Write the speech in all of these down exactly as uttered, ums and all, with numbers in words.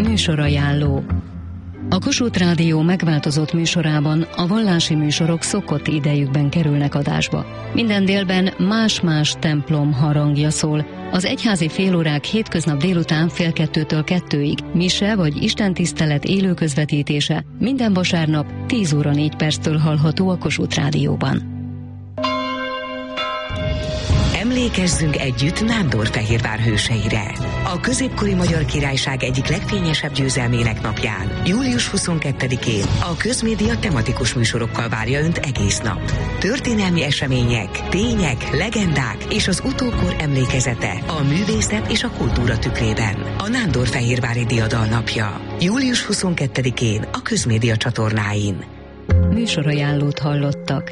Műsorajánló. A Kossuth Rádió megváltozott műsorában a vallási műsorok szokott idejükben kerülnek adásba. Minden délben más-más templom harangja szól. Az egyházi félórák hétköznap délután fél kettőtől kettőig, mise vagy istentisztelet élő közvetítése minden vasárnap tíz óra négy perctől hallható a Kossuth Rádióban. Emlékezzünk együtt Nándorfehérvár hőseire. A középkori Magyar Királyság egyik legfényesebb győzelmének napján, július huszonkettedikén a Közmédia tematikus műsorokkal várja Önt egész nap. Történelmi események, tények, legendák és az utókor emlékezete a művészet és a kultúra tükrében. A Nándorfehérvári Diadal napja, július huszonkettedikén a Közmédia csatornáin. Műsorajánlót hallottak.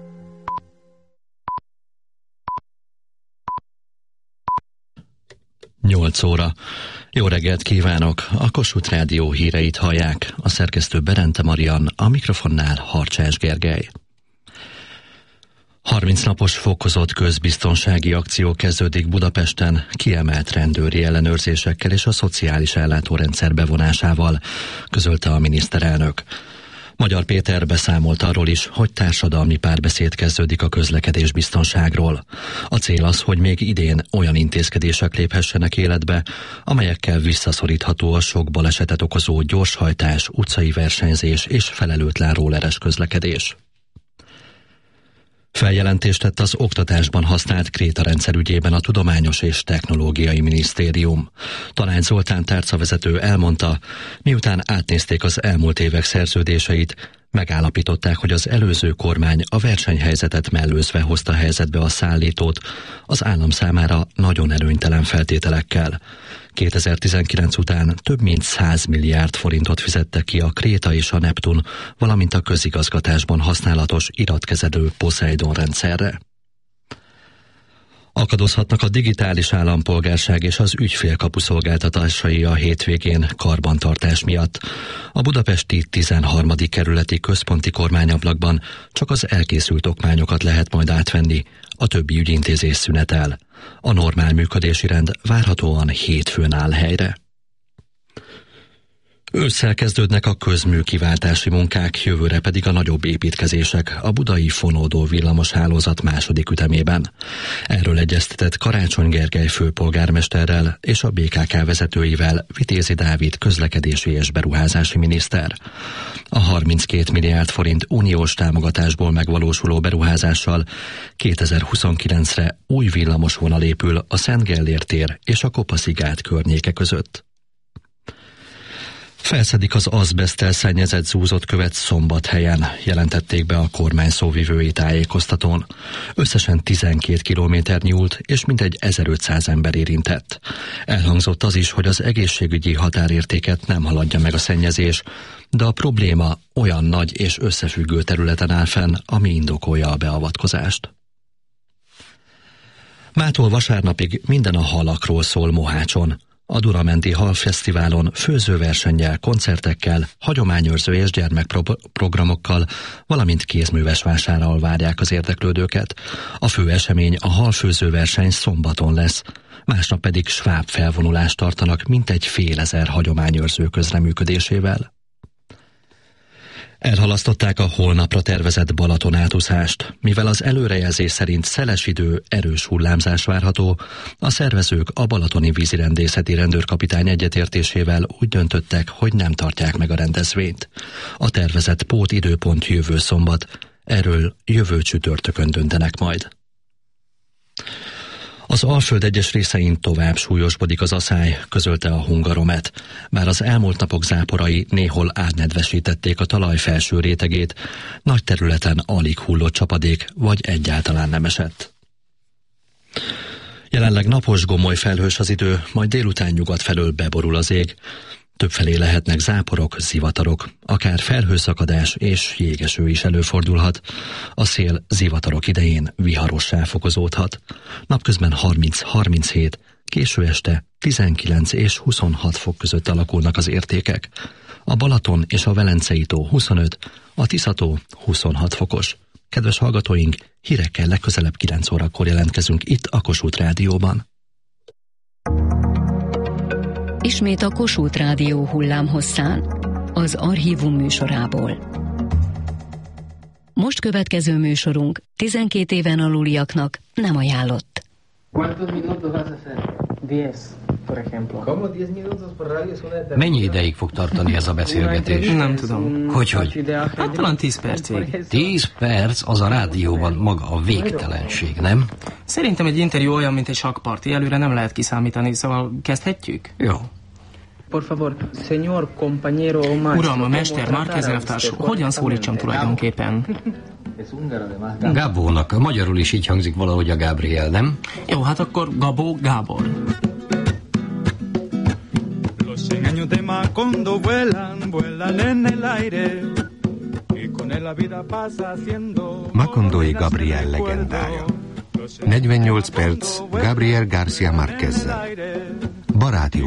nyolc óra. Jó reggelt kívánok! A Kossuth Rádió híreit hallják. A szerkesztő Berente Marian, a mikrofonnál Harcsás Gergely. harminc napos fokozott közbiztonsági akció kezdődik Budapesten, kiemelt rendőri ellenőrzésekkel és a szociális ellátórendszer bevonásával, közölte a miniszterelnök. Magyar Péter beszámolt arról is, hogy társadalmi párbeszéd kezdődik a közlekedésbiztonságról. A cél az, hogy még idén olyan intézkedések léphessenek életbe, amelyekkel visszaszorítható a sok balesetet okozó gyorshajtás, utcai versenyzés és felelőtlen rolleres közlekedés. Feljelentést tett az oktatásban használt krétarendszer ügyében a Tudományos és Technológiai Minisztérium. Tanács Zoltán tárcavezető elmondta, miután átnézték az elmúlt évek szerződéseit, megállapították, hogy az előző kormány a versenyhelyzetet mellőzve hozta helyzetbe a szállítót, az állam számára nagyon előnytelen feltételekkel. kétezer-tizenkilenc után több mint száz milliárd forintot fizettek ki a Kréta és a Neptun, valamint a közigazgatásban használatos iratkezelő Poseidon rendszerre. Akadozhatnak a digitális állampolgárság és az ügyfélkapu szolgáltatásai a hétvégén karbantartás miatt. A budapesti tizenharmadik kerületi központi kormányablakban csak az elkészült okmányokat lehet majd átvenni, a többi ügyintézés szünetel. A normál működési rend várhatóan hétfőn áll helyre. Ősszel kezdődnek a közműkiváltási munkák, jövőre pedig a nagyobb építkezések a budai fonódó villamoshálózat második ütemében. Erről egyeztetett Karácsony Gergely főpolgármesterrel és a bé ká ká vezetőivel Vitézi Dávid közlekedési és beruházási miniszter. A harminckét milliárd forint uniós támogatásból megvalósuló beruházással kétezer-huszonkilencre új villamosvonal épül a Szent Gellért tér és a Kopaszigát környéke között. Felszedik az azbeszttel szennyezett zúzott követ Szombathelyen, jelentették be a kormány szóvivői tájékoztatón. Összesen tizenkét kilométer nyúlt, és mintegy ezerötszáz ember érintett. Elhangzott az is, hogy az egészségügyi határértéket nem haladja meg a szennyezés, de a probléma olyan nagy és összefüggő területen áll fenn, ami indokolja a beavatkozást. Mától vasárnapig minden a halakról szól Mohácson. A Dunamenti Halfesztiválon főzőversennyel, koncertekkel, hagyományőrző és gyermekprogramokkal, valamint kézműves vásárral várják az érdeklődőket. A fő esemény, a halfőzőverseny szombaton lesz, másnap pedig sváb felvonulást tartanak mintegy fél ezer hagyományőrző közreműködésével. Elhalasztották a holnapra tervezett Balaton átúszást. Mivel az előrejelzés szerint szeles idő, erős hullámzás várható, a szervezők a balatoni vízirendészeti rendőrkapitány egyetértésével úgy döntöttek, hogy nem tartják meg a rendezvényt. A tervezett pótidőpont jövő szombat, erről jövő csütörtökön döntenek majd. Az Alföld egyes részein tovább súlyosbodik az aszály, közölte a Hungaromet. Bár az elmúlt napok záporai néhol árnedvesítették a talaj felső rétegét, nagy területen alig hullott csapadék, vagy egyáltalán nem esett. Jelenleg napos, gomoly felhős az idő, majd délután nyugat felől beborul az ég. Többfelé lehetnek záporok, zivatarok, akár felhőszakadás és jégeső is előfordulhat. A szél zivatarok idején viharossá fokozódhat. Napközben harminc-harminchét, késő este tizenkilenc és huszonhat fok között alakulnak az értékek. A Balaton és a Velencei tó huszonöt, a Tisza-tó huszonhat fokos. Kedves hallgatóink, hírekkel legközelebb kilenc órakor jelentkezünk itt a Kossuth Rádióban. Ismét a Kossuth Rádió hullámhosszán, az Archívum műsorából. Most következő műsorunk tizenkét éven aluliaknak nem ajánlott. Mennyi ideig fog tartani ez a beszélgetés? Nem tudom. Hogyhogy? Hát talán tíz percig. Tíz perc az a rádióban maga a végtelenség, nem? Szerintem egy interjú olyan, mint egy sakkparti. Előre nem lehet kiszámítani, szóval kezdhetjük? Jó. Uram, a mester, Márquez elvtárs, hogyan szólítsam tulajdonképpen? Gábónak, magyarul is így hangzik valahogy a Gabriel, nem? Jó, hát akkor Gabó Gábor. Macondói Gabriel legendája. negyvennyolc perc Gabriel García Márquezzel. Baráti